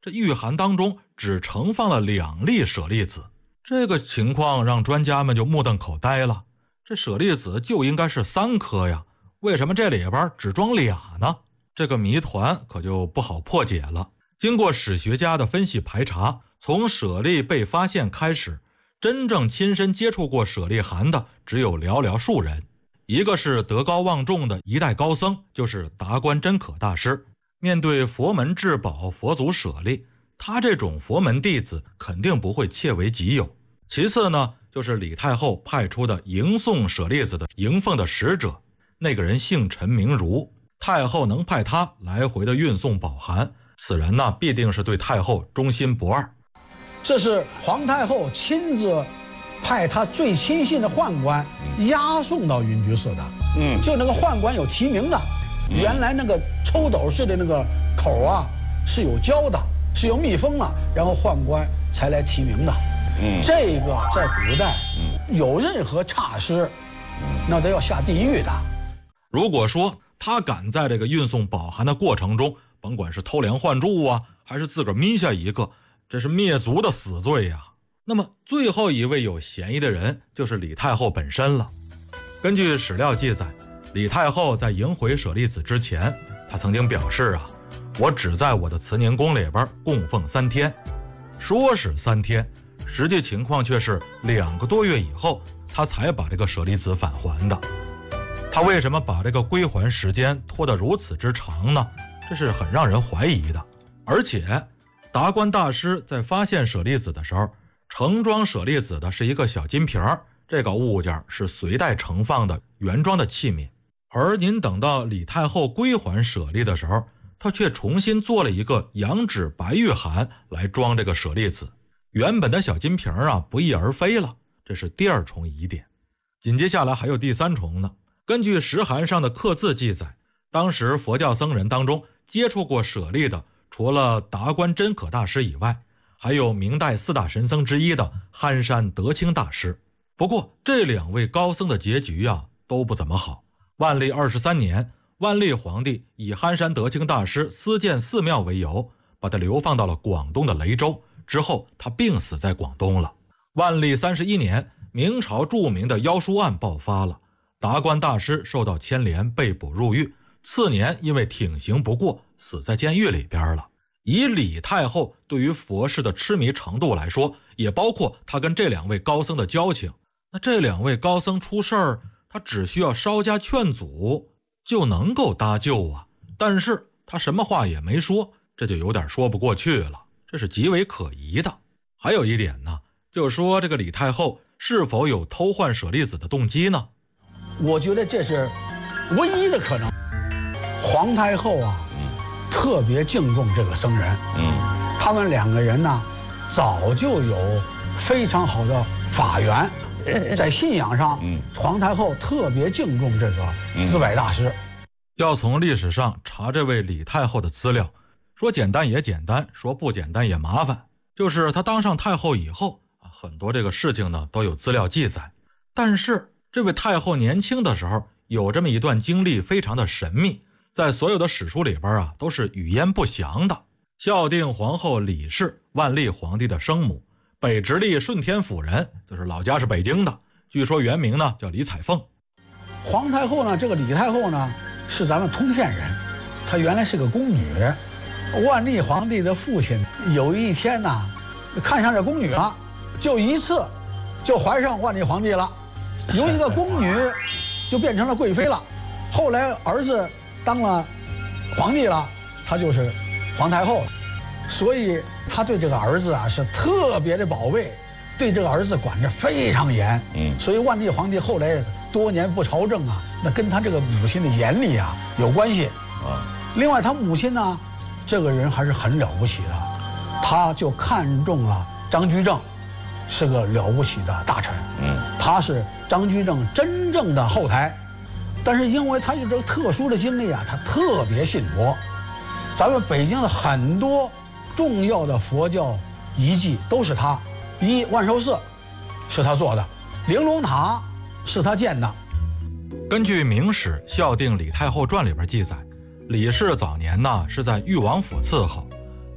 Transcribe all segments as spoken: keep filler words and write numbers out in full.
这玉函当中只盛放了两粒舍利子。这个情况让专家们就目瞪口呆了，这舍利子就应该是三颗呀，为什么这里边只装俩呢？这个谜团可就不好破解了。经过史学家的分析排查，从舍利被发现开始，真正亲身接触过舍利函的只有寥寥数人。一个是德高望重的一代高僧，就是达观真可大师。面对佛门至宝佛祖舍利，他这种佛门弟子肯定不会窃为己有。其次呢，就是李太后派出的迎送舍利子的迎奉的使者，那个人姓陈名儒，太后能派他来回的运送宝函，此人呢必定是对太后忠心不二。 这是皇太后亲自派他最亲信的宦官押送到云居寺的。嗯，就那个宦官有提名的，原来那个抽斗式的那个口啊是有胶的，是有密封了，然后宦官才来提名的。嗯，这个在古代，嗯，有任何差失，那都要下地狱的。 如果说他敢在这个运送宝函的过程中，甭管是偷梁换柱啊，还是自个儿眯下一个，这是灭族的死罪呀。那么最后一位有嫌疑的人就是李太后本身了。根据史料记载，李太后在迎回舍利子之前，她曾经表示啊，我只在我的慈宁宫里边供奉三天。说是三天，实际情况却是两个多月以后，她才把这个舍利子返还的。她为什么把这个归还时间拖得如此之长呢？这是很让人怀疑的。而且达观大师在发现舍利子的时候，盛装舍利子的是一个小金瓶儿，这个物件是随带盛放的原装的器皿。而您等到李太后归还舍利的时候，她却重新做了一个羊脂白玉函来装这个舍利子，原本的小金瓶啊不翼而飞了，这是第二重疑点。紧接下来还有第三重呢。根据石函上的刻字记载，当时佛教僧人当中接触过舍利的，除了达观真可大师以外，还有明代四大神僧之一的憨山德清大师。不过这两位高僧的结局啊都不怎么好。万历二十三年，万历皇帝以憨山德清大师私建寺庙为由，把他流放到了广东的雷州，之后他病死在广东了。万历三十一年，明朝著名的妖书案爆发了，达观大师受到牵连，被捕入狱，次年因为挺刑不过，死在监狱里边了。以李太后对于佛事的痴迷程度来说，也包括他跟这两位高僧的交情，那这两位高僧出事儿，他只需要稍加劝阻就能够搭救啊。但是他什么话也没说，这就有点说不过去了，这是极为可疑的。还有一点呢，就说这个李太后是否有偷换舍利子的动机呢？ 我觉得这是唯一的可能。皇太后啊，嗯、特别敬重这个僧人，嗯，他们两个人呢，早就有非常好的法缘，在信仰上，嗯，皇太后特别敬重这个资百大师。嗯、 要从历史上查这位李太后的资料，说简单也简单，说不简单也麻烦。就是她当上太后以后，很多这个事情呢都有资料记载，但是这位太后年轻的时候有这么一段经历非常的神秘，在所有的史书里边啊都是语焉不详的。孝定皇后李氏，万历皇帝的生母，北直隶顺天府人，就是老家是北京的，据说原名呢叫李彩凤。 皇太后呢，这个李太后呢是咱们通县人，她原来是个宫女。万历皇帝的父亲有一天呢看上这宫女了，就一次就怀上万历皇帝了，由一个宫女就变成了贵妃了。后来儿子当了皇帝了，她就是皇太后了。所以她对这个儿子啊是特别的宝贝，对这个儿子管得非常严。嗯，所以万历皇帝后来多年不朝政啊，那跟他这个母亲的严厉啊有关系啊。另外他母亲呢，这个人还是很了不起的，他就看中了张居正，是个了不起的大臣。嗯，他是张居正真正的后台，但是因为他有这个特殊的经历啊，他特别信佛。咱们北京的很多重要的佛教遗迹都是他。一万寿寺是他做的，玲珑塔是他建的。 根据《明史孝定李太后传》里边记载，李氏早年呢是在裕王府伺候，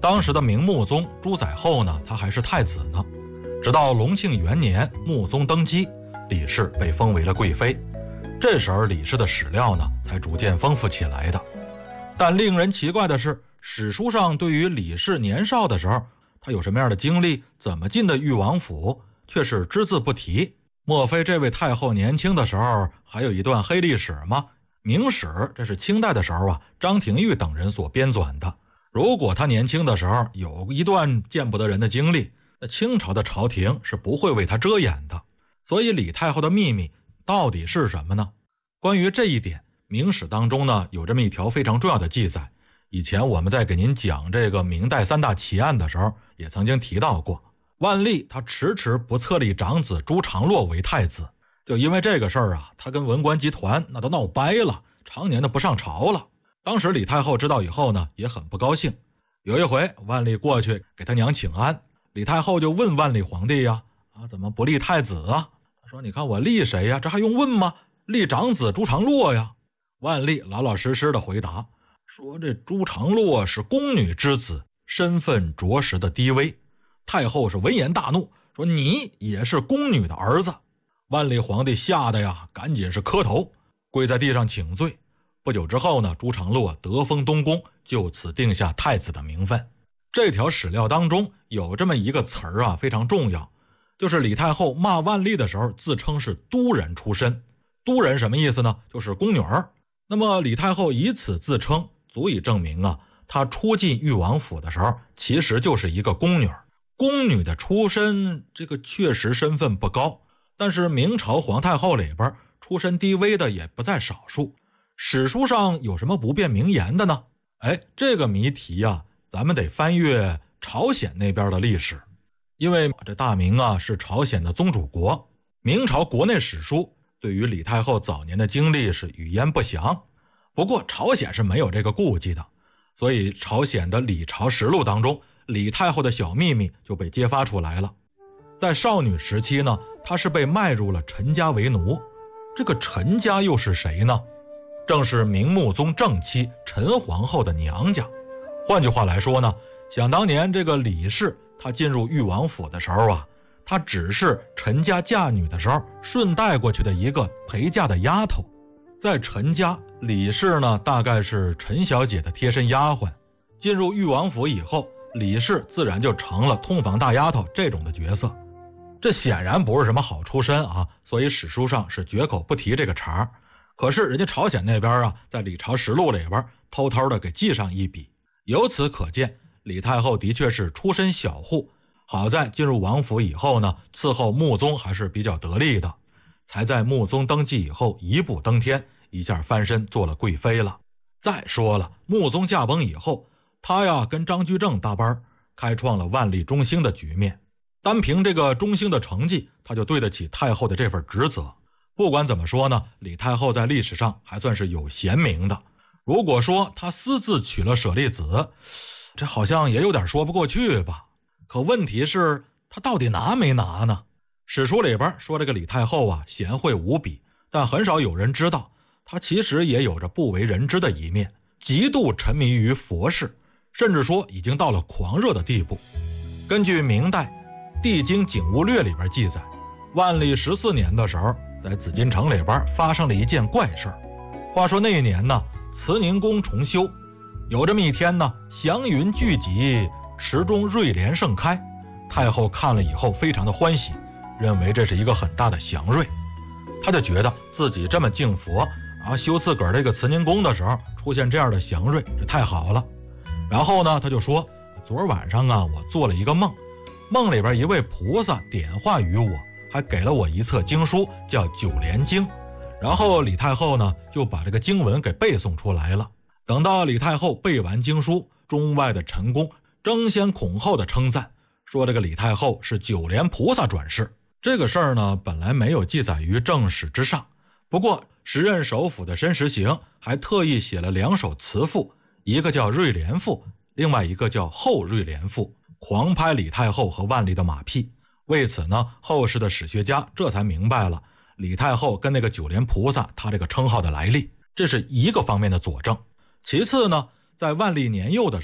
当时的明穆宗朱载后呢，他还是太子呢。直到隆庆元年，穆宗登基，李氏被封为了贵妃。这时候李氏的史料呢，才逐渐丰富起来的。但令人奇怪的是，史书上对于李氏年少的时候，他有什么样的经历，怎么进的裕王府，却是只字不提。莫非这位太后年轻的时候还有一段黑历史吗？明史这是清代的时候啊，张廷玉等人所编纂的。如果他年轻的时候有一段见不得人的经历，那清朝的朝廷是不会为他遮掩的。所以李太后的秘密到底是什么呢？关于这一点，明史当中呢有这么一条非常重要的记载。以前我们在给您讲这个明代三大奇案的时候，也曾经提到过，万历他迟迟不册立长子朱常洛为太子，就因为这个事儿啊，他跟文官集团那都闹掰了，常年的不上朝了。当时李太后知道以后呢，也很不高兴。有一回万历过去给他娘请安，李太后就问万历皇帝呀，啊怎么不立太子啊？他说你看我立谁呀？这还用问吗？立长子朱常洛呀。万历老老实实的回答说，这朱常洛是宫女之子，身份着实的低微。太后是闻言大怒，说你也是宫女的儿子。万历皇帝吓得呀，赶紧是磕头跪在地上请罪。不久之后呢，朱常洛得封东宫，就此定下太子的名分。这条史料当中有这么一个词儿啊，非常重要，就是李太后骂万历的时候自称是都人出身。都人什么意思呢？就是宫女儿。那么李太后以此自称，足以证明啊，她出进裕王府的时候其实就是一个宫女。宫女的出身，这个确实身份不高，但是明朝皇太后里边出身低微的也不在少数。史书上有什么不变名言的呢？哎，这个谜题啊，咱们得翻阅朝鲜那边的历史。因为这大明啊是朝鲜的宗主国，明朝国内史书对于李太后早年的经历是语焉不详。不过朝鲜是没有这个顾忌的，所以朝鲜的李朝实录当中，李太后的小秘密就被揭发出来了。在少女时期呢，她是被卖入了陈家为奴。这个陈家又是谁呢？正是明穆宗正妻陈皇后的娘家。换句话来说呢，想当年这个李氏她进入裕王府的时候啊，她只是陈家嫁女的时候顺带过去的一个陪嫁的丫头。在陈家，李氏呢大概是陈小姐的贴身丫鬟。进入裕王府以后，李氏自然就成了通房大丫头这种的角色。这显然不是什么好出身啊，所以史书上是绝口不提这个茬。可是人家朝鲜那边啊，在李朝实录里边偷偷的给记上一笔。由此可见，李太后的确是出身小户。好在进入王府以后呢，伺候穆宗还是比较得力的，才在穆宗登基以后一步登天，一下翻身做了贵妃了。再说了，穆宗驾崩以后，他呀跟张居正搭班，开创了万历中兴的局面。单凭这个中兴的成绩，他就对得起太后的这份职责。不管怎么说呢，李太后在历史上还算是有贤名的。如果说她私自娶了舍利子，这好像也有点说不过去吧。可问题是，她到底拿没拿呢？史书里边说这个李太后啊，贤惠无比，但很少有人知道，她其实也有着不为人知的一面，极度沉迷于佛事，甚至说已经到了狂热的地步。根据明代《帝京景物略》里边记载，万历十四年的时候，在紫禁城里边发生了一件怪事。话说那一年呢，慈宁宫重修，有这么一天呢，祥云聚集，池中瑞莲盛开。太后看了以后非常的欢喜，认为这是一个很大的祥瑞。她就觉得自己这么敬佛啊，修自个儿这个慈宁宫的时候出现这样的祥瑞，这太好了。然后呢，她就说，昨晚上啊，我做了一个梦，梦里边一位菩萨点化于我，还给了我一册经书，叫《九莲经》。然后李太后呢，就把这个经文给背诵出来了。等到李太后背完经书，中外的臣工争先恐后的称赞，说这个李太后是九莲菩萨转世。这个事儿呢，本来没有记载于正史之上，不过时任首辅的申时行还特意写了两首词赋，一个叫《瑞莲赋》，另外一个叫《后瑞莲赋》，狂拍李太后和万历的马屁。为此呢，后世的史学家这才明白了李太后跟那个九莲菩萨他这个称号的来历，这是一个方面的佐证。其次呢，在万历年幼的时候，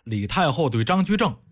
李太后对张居正